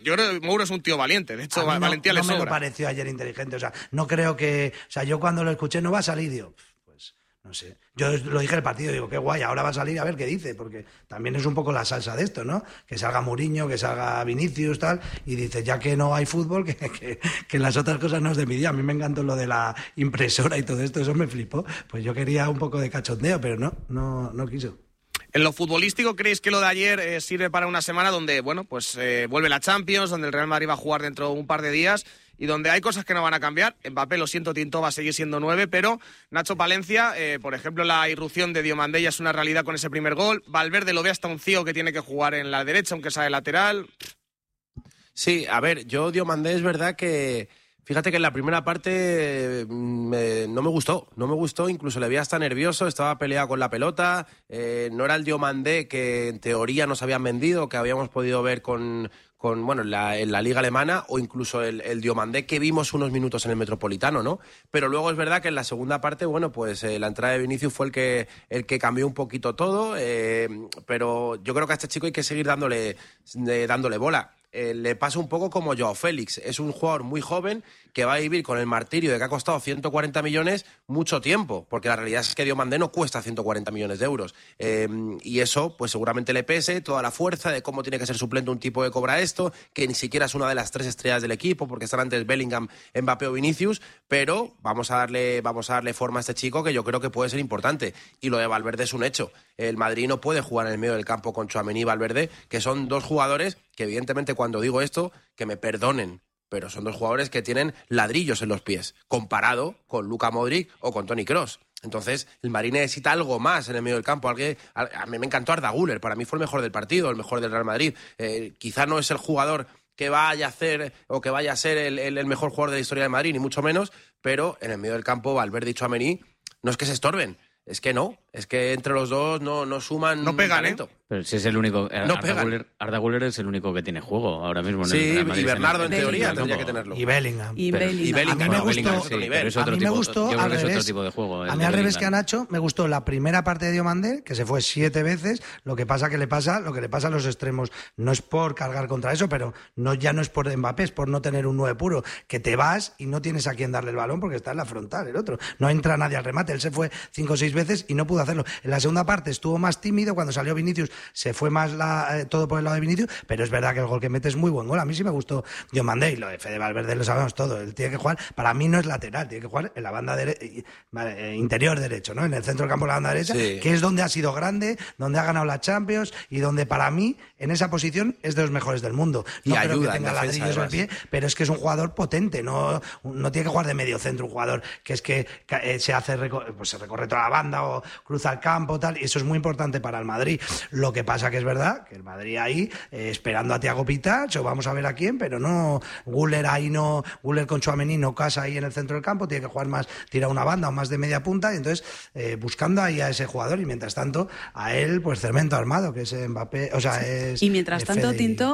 yo creo que Mouro es un tío valiente. De hecho, valentía le sobra. No me lo pareció ayer inteligente. O sea, no creo que... O sea, yo cuando lo escuché no va a salir, digo... Pues, no sé. Yo lo dije en el partido, digo, qué guay, ahora va a salir a ver qué dice, porque también es un poco la salsa de esto, ¿no? Que salga Mourinho, que salga Vinicius, tal, y dice, ya que no hay fútbol, que las otras cosas no es de mi día. A mí me encantó lo de la impresora y todo esto, eso me flipó. Pues yo quería un poco de cachondeo, pero no quiso. En lo futbolístico, ¿creéis que lo de ayer sirve para una semana donde, bueno, pues vuelve la Champions, donde el Real Madrid va a jugar dentro de un par de días y donde hay cosas que no van a cambiar? Mbappé, lo siento, Tinto va a seguir siendo 9, pero Nacho Palencia, por ejemplo, la irrupción de Diomandé ya es una realidad con ese primer gol. Valverde lo ve hasta un ciego que tiene que jugar en la derecha, aunque sea de lateral. Sí, a ver, yo Diomandé es verdad que... Fíjate que en la primera parte no me gustó, incluso le veía hasta nervioso, estaba peleado con la pelota, no era el Diomandé que en teoría nos habían vendido, que habíamos podido ver en la liga alemana, o incluso el Diomandé que vimos unos minutos en el Metropolitano, ¿no? Pero luego es verdad que en la segunda parte, bueno, pues la entrada de Vinicius fue el que cambió un poquito todo, pero yo creo que a este chico hay que seguir dándole bola. Le pasa un poco como Joao Félix. Es un jugador muy joven que va a vivir con el martirio de que ha costado 140 millones mucho tiempo, porque la realidad es que Diomandé no cuesta 140 millones de euros. Y eso, pues seguramente le pese toda la fuerza de cómo tiene que ser suplente un tipo que cobra esto, que ni siquiera es una de las 3 estrellas del equipo, porque están antes Bellingham, Mbappé o Vinicius, pero vamos a darle forma a este chico, que yo creo que puede ser importante. Y lo de Valverde es un hecho. El Madrid no puede jugar en el medio del campo con Tchouaméni y Valverde, que son dos jugadores que evidentemente cuando digo esto, que me perdonen, pero son dos jugadores que tienen ladrillos en los pies, comparado con Luka Modric o con Toni Kroos. Entonces, el Madrid necesita algo más en el medio del campo. A mí me encantó Arda Güler, para mí fue el mejor del partido, el mejor del Real Madrid. Quizá no es el jugador que vaya a hacer o que vaya a ser el mejor jugador de la historia del Madrid, ni mucho menos, pero en el medio del campo, Valverde y Tchouaméni no es que se estorben. Es que no, es que entre los dos no suman. No pegan, talento. Pero si es el único. Arda Güler es el único que tiene juego ahora mismo. En el Real Madrid, y Bernardo en teoría tendría que tenerlo. Y Bellingham. A mí me gustó yo al creo que es revés. otro tipo de juego. A mí al revés que a Nacho, me gustó la primera parte de Diomandé, que se fue 7 veces. Lo que le pasa a los extremos. No es por cargar contra eso, pero ya no es por Mbappé, es por no tener un 9 puro. Que te vas y no tienes a quien darle el balón porque está en la frontal, el otro. No entra nadie al remate. Él se fue 5 o 6 veces y no pudo hacerlo. En la segunda parte estuvo más tímido, cuando salió Vinicius se fue más todo por el lado de Vinicius, pero es verdad que el gol que mete es muy buen gol. A mí sí me gustó Diomandé, y lo de Fede Valverde lo sabemos todo. Él tiene que jugar, para mí no es lateral, tiene que jugar en la banda interior derecho, ¿no? En el centro del campo, la banda derecha, que es donde ha sido grande, donde ha ganado la Champions y donde para mí en esa posición es de los mejores del mundo. No creo que tenga ladrillos en el pie, pero es que es un jugador potente, no tiene que jugar de medio centro, un jugador que es que se recorre toda la banda o cruza el campo, tal, y eso es muy importante para el Madrid. Lo que pasa que es verdad que el Madrid ahí esperando a Thiago Pitach, o vamos a ver a quién, pero no, Güler con Tchouaméni no casa ahí en el centro del campo, tiene que jugar más, tirar una banda o más de media punta, y entonces buscando ahí a ese jugador, y mientras tanto a él pues cemento armado, que es Mbappé, o sea, es... Y mientras tanto, Tinto,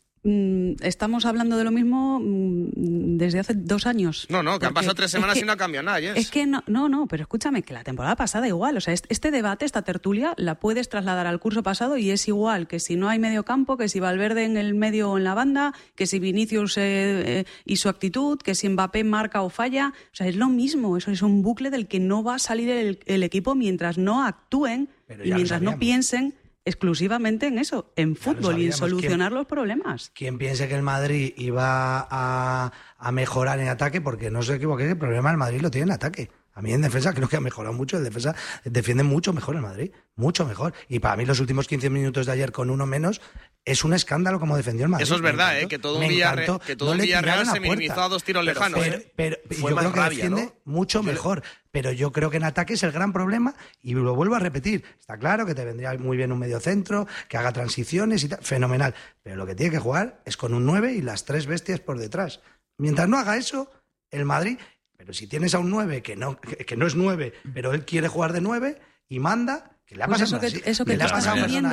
estamos hablando de lo mismo desde hace 2 años. No, que han pasado 3 semanas y no ha cambiado nada, Jess. Es que no, pero escúchame, que la temporada pasada igual, o sea, este debate, esta tertulia, la puedes trasladar al curso pasado y es igual que si no hay medio campo, que si Valverde en el medio o en la banda, que si Vinicius y su actitud, que si Mbappé marca o falla, o sea, es lo mismo, eso es un bucle del que no va a salir el equipo mientras no actúen y mientras no piensen exclusivamente en eso, en fútbol y en solucionar los problemas. Quien piense que el Madrid iba a mejorar en ataque, porque no se equivoque, el problema del Madrid lo tiene en ataque. A mí en defensa creo que ha mejorado mucho, el defensa defiende mucho mejor el Madrid, mucho mejor. Y para mí los últimos 15 minutos de ayer con uno menos es un escándalo como defendió el Madrid. Eso es verdad, que todo un Villarreal se minimizó a 2 tiros lejanos. Pero yo creo que defiende mucho mejor. Pero yo creo que en ataque es el gran problema, y lo vuelvo a repetir. Está claro que te vendría muy bien un mediocentro, que haga transiciones y tal, fenomenal. Pero lo que tiene que jugar es con un 9 y las 3 bestias por detrás. Mientras no haga eso, el Madrid... Pero si tienes a un 9 que no es 9, pero él quiere jugar de 9 y manda, que le ha pasado eso que te estás refiriendo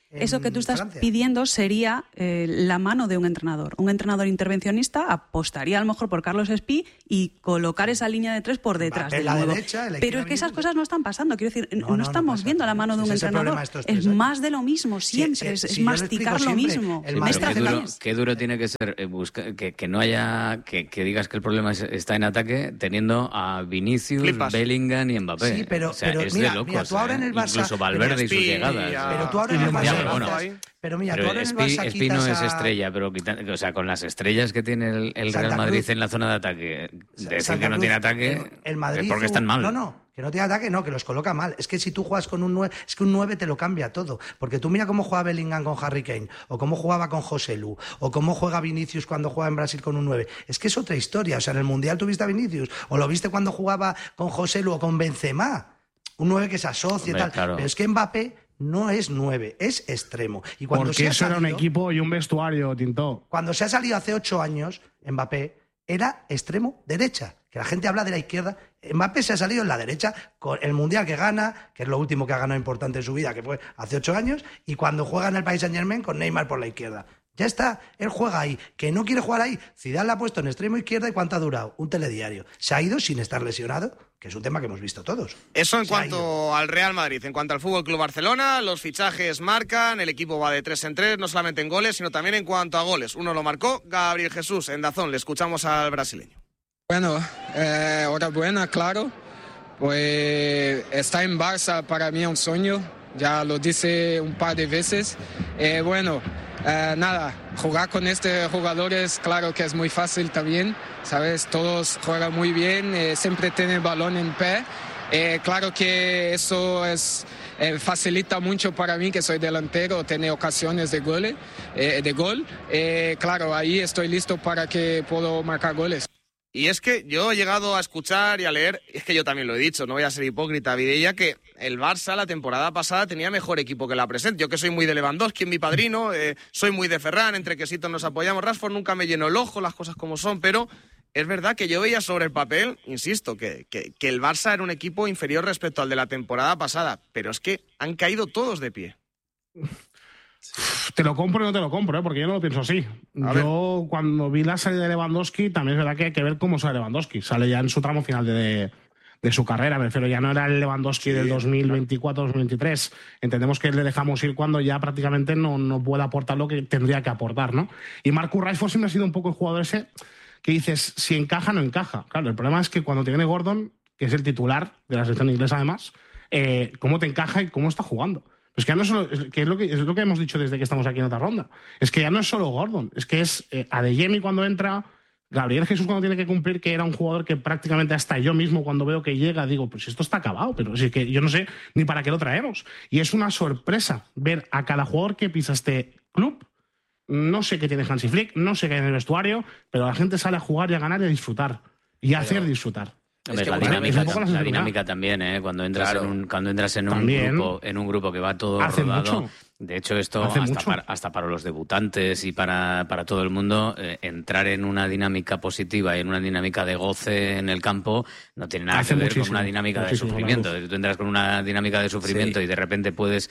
Eso que tú estás Francia. pidiendo sería la mano de un entrenador. Un entrenador intervencionista apostaría a lo mejor por Carlos Espí y colocar esa línea de 3 por detrás del nuevo. Pero es que esas cosas no están pasando. Quiero decir, no estamos viendo la mano de un entrenador. Es más de lo mismo siempre. Es masticar lo mismo. Qué duro tiene que ser que no haya... Que digas que el problema está en ataque teniendo a Vinicius, Bellingham y Mbappé. Sí, pero mira, tú ahora en el Barça... Incluso Valverde y sus llegadas. Pero tú ahora en el Barça... Pero mira, tú ahora en el Barça Espí no es estrella, pero con las estrellas que tiene el Real Madrid en la zona de ataque, decir que no tiene ataque el Madrid es porque están mal. Que no tiene ataque, que los coloca mal. Es que si tú juegas con un 9, es que un 9 te lo cambia todo. Porque tú mira cómo juega Bellingham con Harry Kane, o cómo jugaba con José Lu, o cómo juega Vinicius cuando juega en Brasil con un 9. Es que es otra historia. O sea, en el Mundial tuviste a Vinicius, o lo viste cuando jugaba con José Lu o con Benzema. Un 9 que se asocia y tal. Claro. Pero es que Mbappé no es 9, es extremo. Y cuando porque eso era un equipo y un vestuario, Tinto. Cuando se ha salido hace 8 años, Mbappé era extremo derecha. Que la gente habla de la izquierda. Mbappé se ha salido en la derecha con el Mundial que gana, que es lo último que ha ganado importante en su vida, que fue hace 8 años, y cuando juega en el Paris Saint-Germain con Neymar por la izquierda. Ya está, él juega ahí. Que no quiere jugar ahí, Zidane la ha puesto en extremo izquierda. ¿Y cuánto ha durado? Un telediario. Se ha ido sin estar lesionado, que es un tema que hemos visto todos. Eso en cuanto al Real Madrid. En cuanto al Fútbol Club Barcelona, los fichajes marcan, el equipo va de 3 en 3, no solamente en goles, sino también en cuanto a goles. Uno lo marcó Gabriel Jesús en DAZN. Le escuchamos al brasileño. Bueno, enhorabuena, claro. Pues estar en Barça para mí es un sueño, ya lo dije un par de veces. Nada, jugar con estos jugadores, claro que es muy fácil también, ¿sabes? Todos juegan muy bien, siempre tienen el balón en pie. Claro que eso facilita mucho para mí, que soy delantero, tener ocasiones de gol. Claro, ahí estoy listo para que puedo marcar goles. Y es que yo he llegado a escuchar y a leer, es que yo también lo he dicho, no voy a ser hipócrita, Vidella, que el Barça la temporada pasada tenía mejor equipo que la presente. Yo que soy muy de Lewandowski, mi padrino, soy muy de Ferran, entre Quesitos nos apoyamos. Rashford nunca me llenó el ojo, las cosas como son, pero es verdad que yo veía sobre el papel, insisto, que el Barça era un equipo inferior respecto al de la temporada pasada, pero es que han caído todos de pie. Te lo compro y no te lo compro, porque yo no lo pienso así. Yo, cuando vi la salida de Lewandowski, también es verdad que hay que ver cómo sale Lewandowski. Sale ya en su tramo final de su carrera, me refiero, ya no era el Lewandowski del 2024-2023. Entendemos que le dejamos ir cuando ya prácticamente no puede aportar lo que tendría que aportar, ¿no? Y Marcus Rashford siempre ha sido un poco el jugador ese que dices, si encaja, no encaja. Claro, el problema es que cuando te viene Gordon, que es el titular de la selección inglesa además, cómo te encaja y cómo está jugando. Es que ya no es solo, que es lo que hemos dicho desde que estamos aquí en otra ronda. Es que ya no es solo Gordon, es que es Adeyemi cuando entra, Gabriel Jesús cuando tiene que cumplir, que era un jugador que prácticamente hasta yo mismo cuando veo que llega digo, pues esto está acabado, pero es que yo no sé ni para qué lo traemos. Y es una sorpresa ver a cada jugador que pisa este club. No sé qué tiene Hansi Flick, no sé qué hay en el vestuario, pero la gente sale a jugar y a ganar y a disfrutar. Y a hacer disfrutar. Es que la dinámica también, cuando entras en un grupo que va todo hace rodado. Mucho. De hecho, esto hasta para los debutantes y para todo el mundo, entrar en una dinámica positiva y en una dinámica de goce en el campo no tiene nada que ver con una dinámica de sufrimiento. Tú entras con una dinámica de sufrimiento y de repente puedes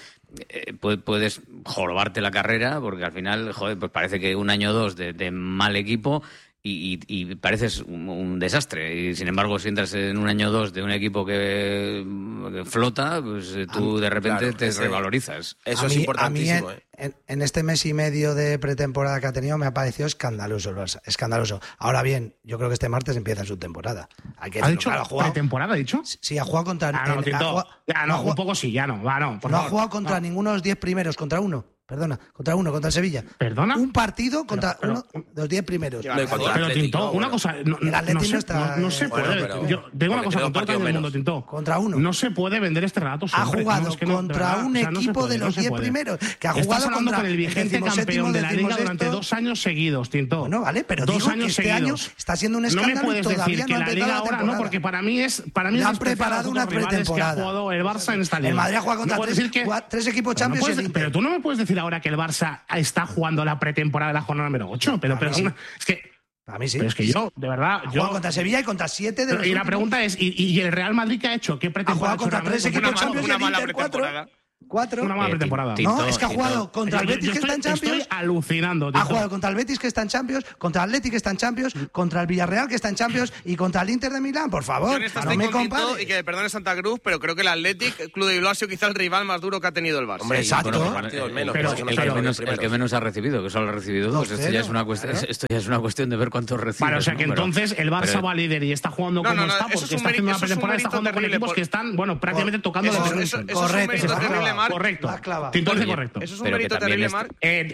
jorobarte la carrera, porque al final, pues parece que un año o dos de mal equipo y pareces un desastre. Y sin embargo, si entras en un año o dos de un equipo que flota, pues tú de repente te revalorizas. Eso es importantísimo. A mí en este mes y medio de pretemporada que ha tenido me ha parecido escandaloso el Barça. Escandaloso. Ahora bien, yo creo que este martes empieza su temporada. ¿Ha dicho pretemporada, ha dicho? Sí, ha jugado contra... un poco sí, ya no. No ha jugado contra ninguno de los 10 primeros, contra uno. Contra el Sevilla. ¿Perdona? Un partido contra uno de los 10 primeros. Pero Tinto, una cosa, no se puede. Yo tengo una cosa con todo el mundo, Tinto. Contra uno. No se puede vender este relato siempre. Ha jugado contra un equipo de los 10 primeros. Que ha jugado hablando con el vigente campeón de la Liga durante 2 años seguidos, Tinto. Bueno, vale, pero digo que este año está siendo un escándalo. No me puedes decir que la Liga ahora no, porque para mí es han preparado una pretemporada. Que ha jugado el Barça en esta Liga. El Madrid ha jugado contra 3 equipos Champions. Pero tú no me puedes decir ahora que el Barça está jugando la pretemporada de la jornada número 8. Pero es que... A mí sí. Pero es que yo, de verdad... Ha jugado contra Sevilla y contra 7 de los... Y la pregunta es, ¿y el Real Madrid qué ha hecho? ¿Qué pretemporada ha jugado contra 3 equipos Champions y el Inter 4? 4. Una mala pretemporada. No, es que ha jugado contra el Betis, que está en Champions. Estoy alucinando. Ha jugado contra el Betis, que está en Champions, contra el Athletic, que está en Champions, contra el Villarreal, que está en Champions, y contra el Inter de Milán, por favor. No me compare. Y que perdone Santa Cruz, pero creo que el Athletic, Club de Bilbao, ha sido quizá el rival más duro que ha tenido el Barça. Hombre, exacto. El que menos ha recibido, que solo ha recibido 2. Esto ya es una cuestión de ver cuántos recibe. Vale, o sea que entonces el Barça va líder y está jugando como está, porque está haciendo una pretemporada, está jugando con equipos que están, prácticamente tocando la Eso es un mérito terrible, Marc. Correcto. Correcto. Eso es un mérito terrible, Marc.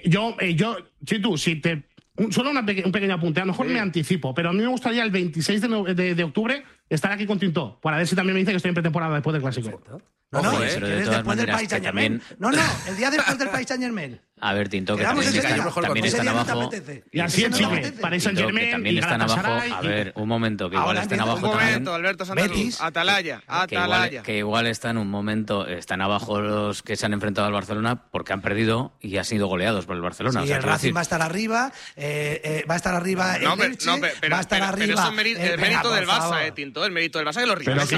Solo un pequeño apunte. A lo mejor me anticipo, pero a mí me gustaría el 26 de octubre estar aquí con Tintó, para ver si también me dice que estoy en pretemporada después del Clásico. Perfecto. Pero de todas después del Paris Saint-Germain. No, el día después del Paris Saint-Germain. A ver, Tinto, que también están abajo. Y así en Chile, Paris Saint-Germain, también están abajo. A ver, un momento, que igual están abajo también. Un momento, Alberto Santa Cruz. Atalaya. Que igual están un momento, están abajo los que se han enfrentado al Barcelona porque han perdido y han sido goleados por el Barcelona. Sí, el Racing va a estar arriba, va a estar arriba el Elche, va a estar arriba. Pero es el mérito del Barça, Tinto, el mérito del Barça, que los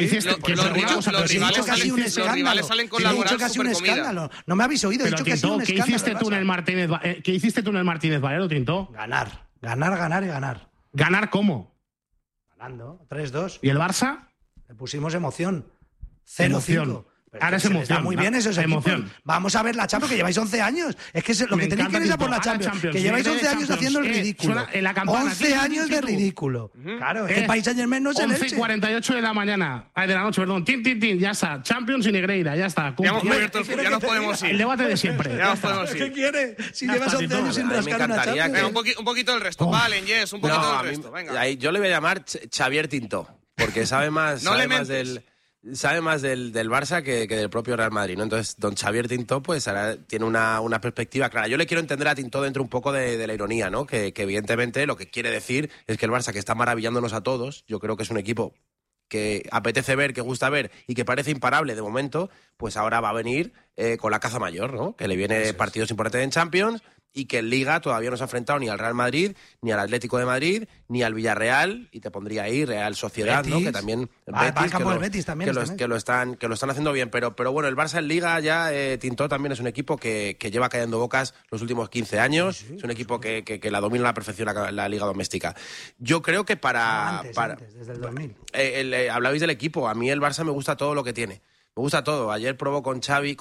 rivales salen con la moral supercomida. No me habéis oído, he dicho que ha sido un escándalo. ¿Qué hiciste tú en el Martínez Valero, Tinto? Ganar. ¿Ganar cómo? Ganando, 3-2. ¿Y el Barça? Le pusimos emoción. 0-5. Ahora es emoción. Está muy bien eso, emoción. Vamos a ver la Champions, que lleváis 11 años. Es que lo que tenéis que ir es a por la Champions. Que lleváis 11 años haciendo el ridículo. 11 años de ridículo. Claro, es que el Paris Saint-Germain no es el Elche. 11:48 de la noche, perdón. Tin, ya está. Champions y Negreira, ya está. Ya nos podemos ir. El debate de siempre. Ya nos podemos ir. ¿Qué quiere? Si llevas 11 años sin rascar una Champions. Un poquito del resto. Vale, Yes, un poquito del resto. Venga. Yo le voy a llamar Xavier Tinto, porque sabe más del Barça que del propio Real Madrid, ¿no? Entonces, don Xavier Tinto, pues ahora tiene una perspectiva clara. Yo le quiero entender a Tinto dentro un poco de la ironía, ¿no? Que evidentemente lo que quiere decir es que el Barça, que está maravillándonos a todos, yo creo que es un equipo que apetece ver, que gusta ver y que parece imparable de momento, pues ahora va a venir con la caza mayor, ¿no? Que le viene partidos importantes en Champions y que en Liga todavía no se ha enfrentado ni al Real Madrid, ni al Atlético de Madrid, ni al Villarreal, y te pondría ahí Real Sociedad, Betis, ¿no? Que también que lo están haciendo bien, pero bueno, el Barça en Liga ya Tinto también es un equipo que lleva callando bocas los últimos 15 años, sí. Es un equipo que la domina a la perfección la Liga doméstica. Yo creo que antes, desde el 2000. Hablabais del equipo, a mí el Barça me gusta todo lo que tiene. Me gusta todo. Ayer probó con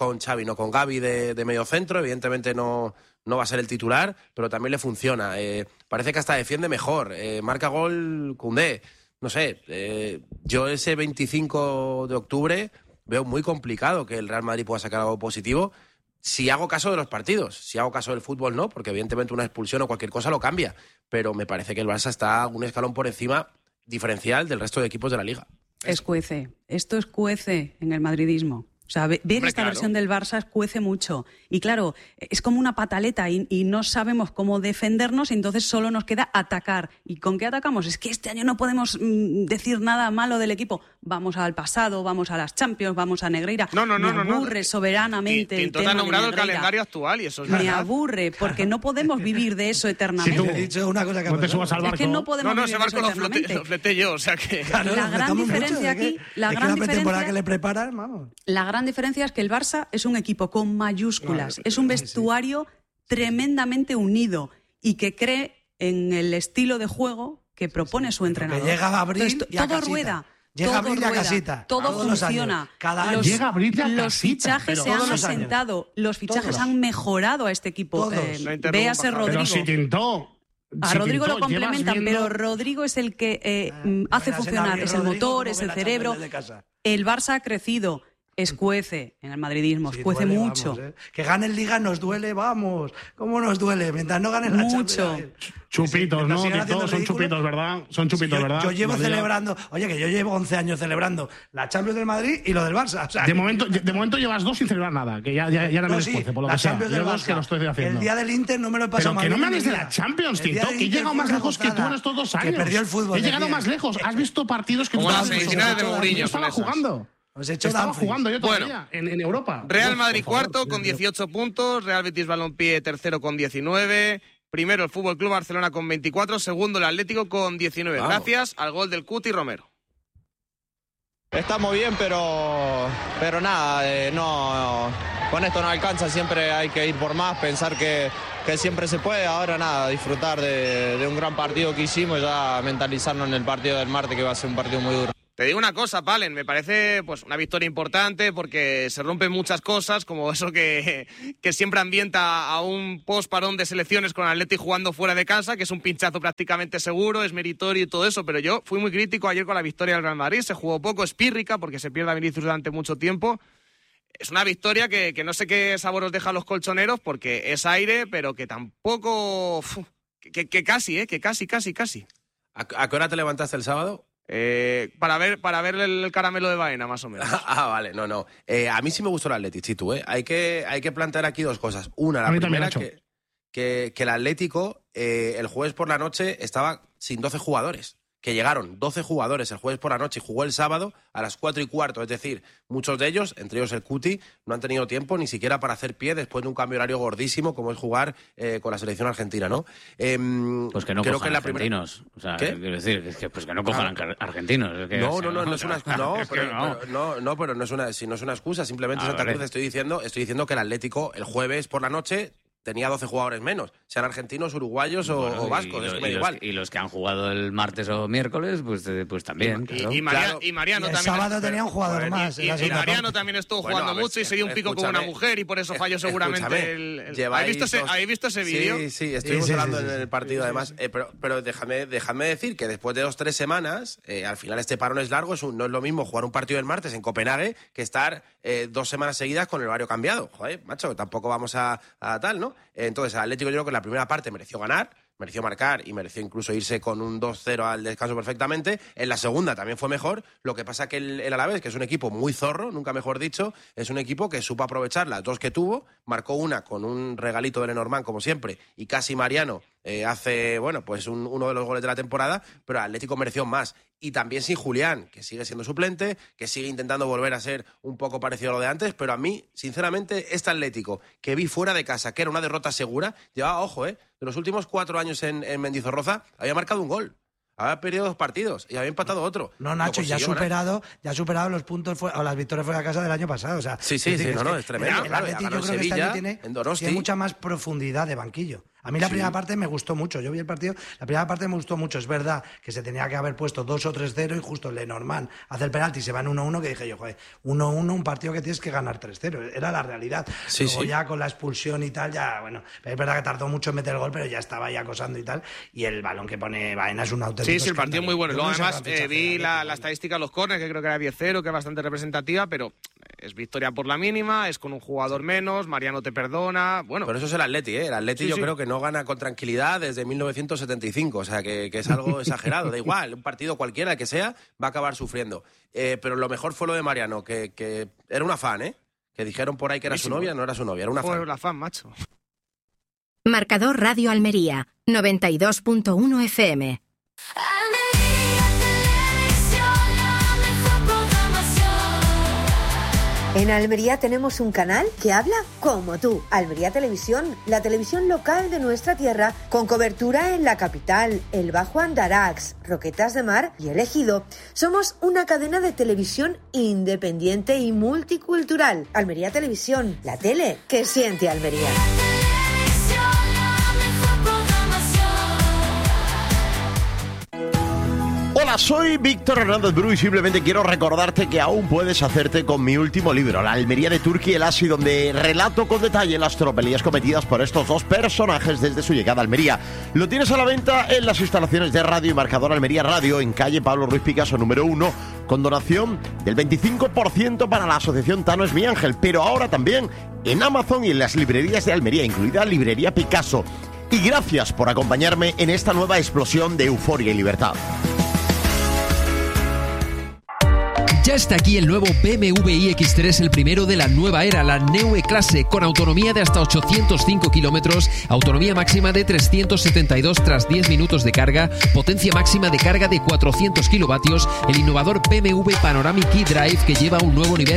Gavi de medio centro, evidentemente no va a ser el titular, pero también le funciona. Parece que hasta defiende mejor. Marca gol Koundé. No sé, yo ese 25 de octubre veo muy complicado que el Real Madrid pueda sacar algo positivo si hago caso de los partidos. Si hago caso del fútbol, no, porque evidentemente una expulsión o cualquier cosa lo cambia. Pero me parece que el Barça está un escalón por encima diferencial del resto de equipos de la Liga. Esto escuece en el madridismo. O sea, ver esta versión del Barça escuece mucho. Y claro, es como una pataleta y no sabemos cómo defendernos, y entonces solo nos queda atacar. ¿Y con qué atacamos? Es que este año no podemos decir nada malo del equipo. Vamos al pasado, vamos a las Champions, vamos a Negreira. Me aburre soberanamente el tema ha nombrado de el calendario actual y eso es Me aburre, porque no podemos vivir de eso eternamente. Si tú he dicho una cosa que no te subas al barco. Es que no podemos vivir de eso eternamente. Lo fleté yo, o sea que... Claro, la gran diferencia aquí... La pretemporada que le preparan, vamos. La gran diferencia es que el Barça es un equipo con mayúsculas, es un vestuario tremendamente unido y que cree en el estilo de juego que propone su entrenador. Que llega abril y a todo casita. rueda. Llega abril y a casita. Todo funciona. Cada año. Llega abril y a casita. Los fichajes se han asentado, los fichajes han mejorado a este equipo. Véase Rodrigo. A Rodrigo lo complementan, pero Rodrigo es el que hace funcionar, es el motor, es el cerebro. El Barça ha crecido. Escuece en el madridismo, escuece mucho. Vamos, Que gane en Liga nos duele, vamos. ¿Cómo nos duele? Mientras no gane la Champions. Chupitos, ¿no? Todos son chupitos, ¿verdad? Son chupitos, ¿verdad? Yo llevo celebrando... Oye, que yo llevo 11 años celebrando la Champions del Madrid y lo del Barça. O sea, de momento llevas 2 sin celebrar nada, que ya no me escuece, por lo que sea. Yo 2 que lo estoy haciendo. El día del Inter no me lo he pasado mal. Pero que no me hables de la Champions, Tinto, que he llegado más lejos que tú en estos 2 años. Que perdió el fútbol. He llegado más lejos. ¿Has visto partidos que tú estabas semifinales de Mourinho? Estaba jugando. Estaba jugando yo todavía en Europa. Real Madrid cuarto con 18 puntos, Real Betis Balompié tercero con 19, primero el Fútbol Club Barcelona con 24, segundo el Atlético con 19. Vamos. Gracias al gol del Cuti Romero. Estamos bien, pero nada, con esto no alcanza, siempre hay que ir por más, pensar que siempre se puede. Ahora nada, disfrutar de un gran partido que hicimos, ya mentalizarnos en el partido del martes, que va a ser un partido muy duro. Te digo una cosa, Palen, me parece pues una victoria importante porque se rompen muchas cosas, como eso que siempre ambienta a un post-parón de selecciones con Atleti jugando fuera de casa, que es un pinchazo prácticamente seguro, es meritorio y todo eso, pero yo fui muy crítico ayer con la victoria del Real Madrid, se jugó poco, es pírrica porque se pierde a Vinicius durante mucho tiempo. Es una victoria que no sé qué sabor os deja a los colchoneros porque es aire, pero que tampoco... Que casi. ¿A qué hora te levantaste el sábado? Para ver el caramelo de Baena, más o menos. Vale, no. A mí sí me gustó el Atleti, Chitu, ¿eh? Hay que plantear aquí dos cosas. Una, la primera, que el Atlético el jueves por la noche estaba sin 12 jugadores. Que llegaron 12 jugadores el jueves por la noche y jugó el sábado a las 4:15. Es decir, muchos de ellos, entre ellos el Cuti, no han tenido tiempo ni siquiera para hacer pie después de un cambio horario gordísimo como es jugar con la selección argentina, ¿no? Pues que no creo cojan que argentinos. O sea, ¿qué? Quiero decir, es que pues que no cojan argentinos. Es que, no es una excusa. Pero no es una excusa. Simplemente Santa Cruz estoy diciendo que el Atlético el jueves por la noche tenía 12 jugadores menos, sean argentinos, uruguayos o vascos, es que me da igual. Y los que han jugado el martes o miércoles, pues también. Y Mariano también. El sábado tenía un jugador más. Y Mariano también estuvo jugando mucho y se dio un pico con una mujer y por eso falló seguramente ¿Habéis visto ese vídeo? Sí, estuvimos hablando en el partido además. Pero déjame decir que después de 2-3 semanas, al final este parón es largo, no es lo mismo jugar un partido el martes en Copenhague que estar 2 semanas seguidas con el horario cambiado. Joder, macho, tampoco vamos a tal, ¿no? Entonces, el Atlético yo creo que en la primera parte mereció ganar, mereció marcar y mereció incluso irse con un 2-0 al descanso perfectamente. En la segunda también fue mejor. Lo que pasa que el Alavés, que es un equipo muy zorro, nunca mejor dicho, es un equipo que supo aprovechar las 2 que tuvo, marcó una con un regalito de Lenormand, como siempre, y casi Mariano hace, pues uno de los goles de la temporada, pero el Atlético mereció más. Y también sin Julián, que sigue siendo suplente, que sigue intentando volver a ser un poco parecido a lo de antes, pero a mí, sinceramente, este Atlético que vi fuera de casa, que era una derrota segura, llevaba, ojo, de los últimos 4 años en Mendizorroza, había marcado un gol. Había perdido 2 partidos y había empatado otro. No, Nacho, ya ha superado los puntos o las victorias fuera de casa del año pasado. O sea, sí, es tremendo. El Atleti yo creo que este año tiene mucha más profundidad de banquillo. A mí la primera parte me gustó mucho. Yo vi el partido, la primera parte me gustó mucho. Es verdad que se tenía que haber puesto 2 o 3-0 y justo Lenormand hace el penalti y se va en 1-1, que dije yo, 1-1, un partido que tienes que ganar 3-0. Era la realidad. Luego ya con la expulsión y tal, ya, es verdad que tardó mucho en meter el gol, pero ya estaba ahí acosando y tal. Y el balón que pone Baena es un auténtico Sí, el partido muy bueno. Luego además vi la estadística de los córneres, que creo que era 10-0, que es bastante representativa, pero es victoria por la mínima, es con un jugador menos, Mariano te perdona, bueno. Pero eso es el Atleti, ¿eh? El Atleti yo creo que no gana con tranquilidad desde 1975, o sea que es algo exagerado. Da igual, un partido cualquiera, el que sea, va a acabar sufriendo. Pero lo mejor fue lo de Mariano, que era una fan, ¿eh? Que dijeron por ahí que era su novia, no era su novia, era una fan. Fue la fan, macho. Marcador Radio Almería, 92.1 FM. En Almería tenemos un canal que habla como tú. Almería Televisión, la televisión local de nuestra tierra, con cobertura en la capital, el Bajo Andarax, Roquetas de Mar y El Ejido. Somos una cadena de televisión independiente y multicultural. Almería Televisión, la tele que siente Almería. Hola, soy Víctor Hernández Bru y simplemente quiero recordarte que aún puedes hacerte con mi último libro, La Almería de Turki y el Asi, donde relato con detalle las tropelías cometidas por estos 2 personajes desde su llegada a Almería. Lo tienes a la venta en las instalaciones de Radio y Marcador Almería Radio, en calle Pablo Ruiz Picasso número 1, con donación del 25% para la asociación Tano es mi ángel, pero ahora también en Amazon y en las librerías de Almería, incluida Librería Picasso. Y gracias por acompañarme en esta nueva explosión de euforia y libertad. Ya está aquí el nuevo BMW iX3, el primero de la nueva era, la Neue Klasse, con autonomía de hasta 805 kilómetros, autonomía máxima de 372 tras 10 minutos de carga, potencia máxima de carga de 400 kilovatios, el innovador BMW Panoramic eDrive que lleva un nuevo nivel